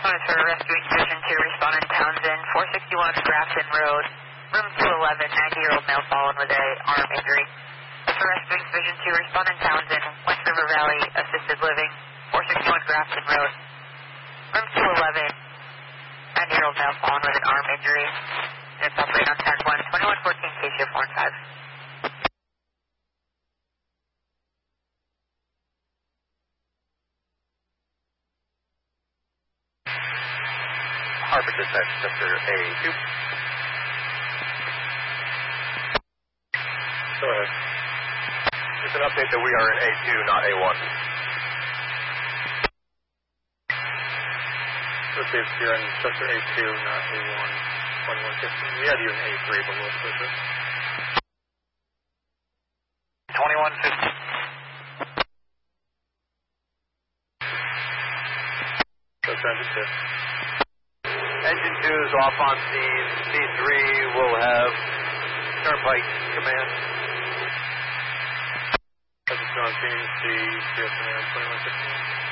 is for rescuing Division 2, respondent Townsend, 461 Grafton Road, room 211, 90-year-old male fallen with a arm injury. For rescuing Division 2, respondent Townsend, West River Valley Assisted Living, 461 Grafton Road, room 211, 90-year-old male fallen with an arm injury. And it's operating on tag 1, 2114 KCO 415. Harbor Dispatch, Sector A2. Go ahead. It's an update that we are in A2, not A1. Okay, if you're in Sector A2, not A1, 2115. We had you in A3 below surface. 2115. So transit 6. Engine 2 is off on scene. C3 will have Turnpike command. That's on scene, C3 command, 2115.